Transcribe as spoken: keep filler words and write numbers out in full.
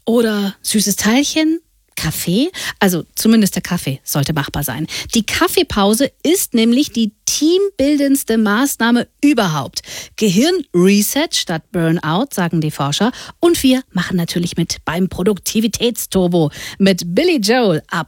Oder süßes Teilchen? Kaffee? Also zumindest der Kaffee sollte machbar sein. Die Kaffeepause ist nämlich die teambildendste Maßnahme überhaupt. Gehirn-Reset statt Burnout, sagen die Forscher. Und wir machen natürlich mit beim Produktivitätsturbo mit Billy Joel ab